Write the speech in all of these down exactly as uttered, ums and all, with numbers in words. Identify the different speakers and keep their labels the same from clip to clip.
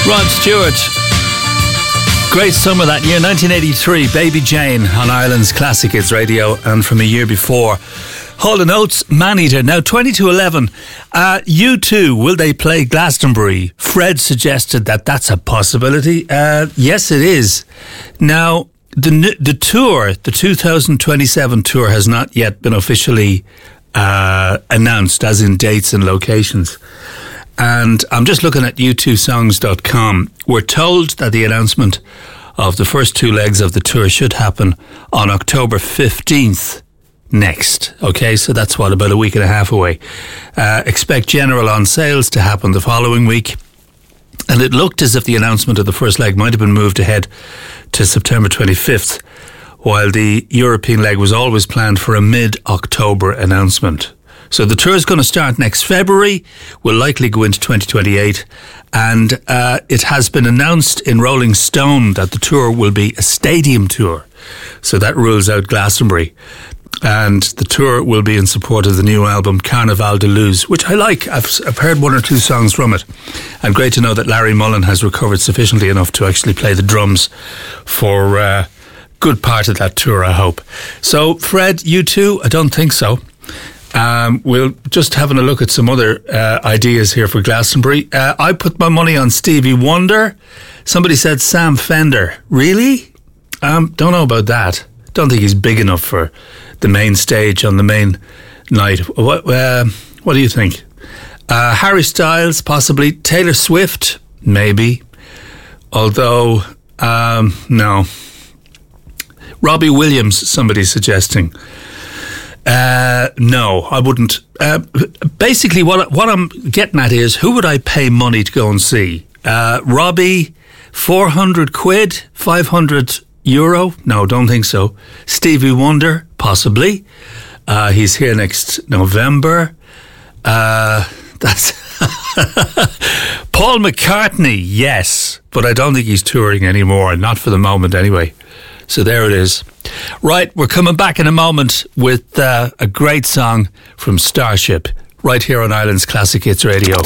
Speaker 1: Rod Stewart. Great summer that year, nineteen eighty-three, Baby Jane on Ireland's Classic Hits Radio, and from a year before, Hall and Oates, Maneater. Now twenty to eleven, uh, U two, will they play Glastonbury? Fred suggested that that's a possibility. Uh, yes, it is. Now, the the tour, the two thousand twenty-seven tour, has not yet been officially uh, announced, as in dates and locations. And I'm just looking at U two songs dot com. We're told that the announcement of the first two legs of the tour should happen on October fifteenth next. Okay, so that's what, about a week and a half away. Uh, expect general on sales to happen the following week. And it looked as if the announcement of the first leg might have been moved ahead to September twenty-fifth, while the European leg was always planned for a mid-October announcement. So the tour is going to start next February, will likely go into twenty twenty-eight, and uh, it has been announced in Rolling Stone that the tour will be a stadium tour. So that rules out Glastonbury. And the tour will be in support of the new album Carnaval de Luz, which I like. I've, I've heard one or two songs from it. And great to know that Larry Mullen has recovered sufficiently enough to actually play the drums for a uh, good part of that tour, I hope. So, Fred, you too? I don't think so. Um, we'll just having a look at some other uh, ideas here for Glastonbury. Uh, I put my money on Stevie Wonder. Somebody said Sam Fender. Really? Um, don't know about that. Don't think he's big enough for the main stage on the main night. What, uh, what do you think? Uh, Harry Styles, possibly. Taylor Swift, maybe. Although, um, no. Robbie Williams, somebody's suggesting. Uh, no, I wouldn't. Uh, basically, what what I'm getting at is, who would I pay money to go and see? Uh, Robbie, four hundred quid, five hundred euro? No, don't think so. Stevie Wonder, possibly. Uh, he's here next November. Uh, that's Paul McCartney, yes, but I don't think he's touring anymore, not for the moment anyway. So there it is. Right, we're coming back in a moment with uh, a great song from Starship, right here on Ireland's Classic Hits Radio.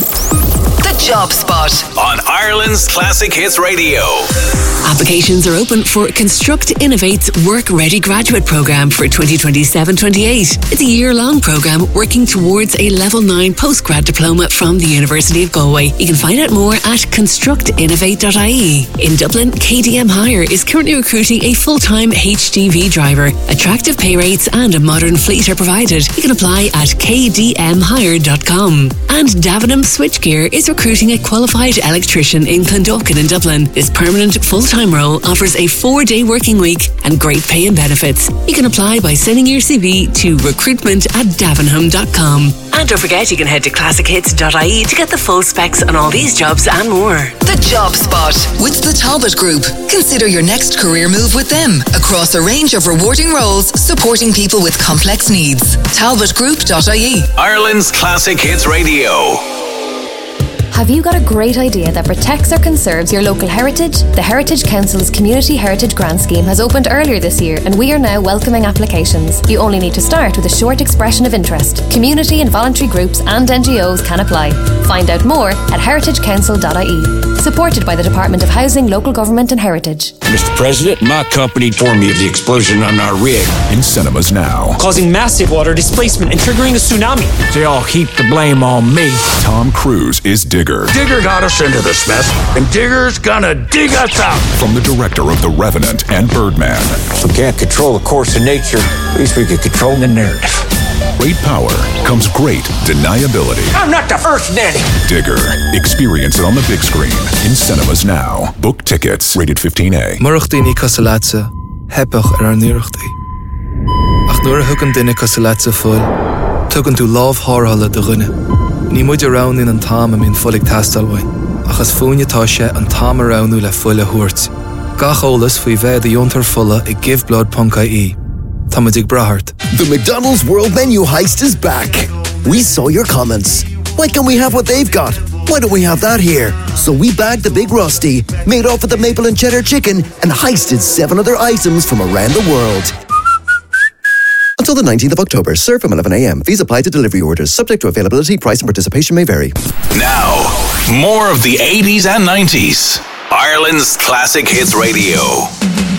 Speaker 2: The Job Spot
Speaker 3: on Ireland's Classic Hits Radio.
Speaker 2: Applications are open for Construct Innovate's Work Ready Graduate Programme for twenty twenty-seven twenty-eight. It's a year-long programme working towards a Level nine postgrad diploma from the University of Galway. You can find out more at construct innovate dot I E. In Dublin, K D M Hire is currently recruiting a full-time H G V driver. Attractive pay rates and a modern fleet are provided. You can apply at k d m hire dot com. And Davenham Switchgear is recruiting a qualified electrician in Clondalkin in Dublin. This permanent full-time role offers a four-day working week and great pay and benefits. You can apply by sending your C V to recruitment at davenham dot com. And don't forget, you can head to classic hits dot I E to get the full specs on all these jobs and more.
Speaker 4: The Job Spot with the Talbot Group. Consider your next career move with them across a range of rewarding roles supporting people with complex needs. talbot group dot I E.
Speaker 3: Ireland's Classic Hits Radio.
Speaker 5: Have you got a great idea that protects or conserves your local heritage? The Heritage Council's Community Heritage Grant Scheme has opened earlier this year, and we are now welcoming applications. You only need to start with a short expression of interest. Community and voluntary groups and N G Os can apply. Find out more at heritage council dot I E. Supported by the Department of Housing, Local Government and Heritage.
Speaker 6: Mister President, my company informed me of the explosion on our rig.
Speaker 7: In cinemas now.
Speaker 8: Causing massive water displacement and triggering a tsunami.
Speaker 6: They all heap the blame on me.
Speaker 7: Tom Cruise is Digger.
Speaker 6: Digger got us into this mess, and Digger's gonna dig us out.
Speaker 7: From the director of The Revenant and Birdman.
Speaker 6: If we can't control the course of nature, at least we can control the narrative.
Speaker 7: Great power comes great deniability.
Speaker 6: I'm not the first nanny.
Speaker 7: Digger. Experience it on the big screen. In cinemas now. Book tickets. Rated fifteen A.
Speaker 9: Murachtaí Casalatsa, Hepach ar Nurachtaí. Ach nuair a thugann duine Casalatsa full, tugann tú lámh thárthala de ghine. Ní muid around in an tám am in fullig tastalhain, achas fúinetá sé an tám aroundú le full a thuairt. Gach ólas faoi bheith a diontar fulla I give blood punk dot I E. Tá muid ag brathart.
Speaker 10: The McDonald's World Menu Heist is back. We saw your comments. Why can't we have what they've got? Why don't we have that here? So we bagged the Big Rusty, made off with the maple and cheddar chicken, and heisted seven other items from around the world. Until the nineteenth of October, serve from eleven a.m. Fees apply to delivery orders. Subject to availability, price and participation may vary.
Speaker 3: Now, More of the eighties and nineties. Ireland's Classic Hits Radio.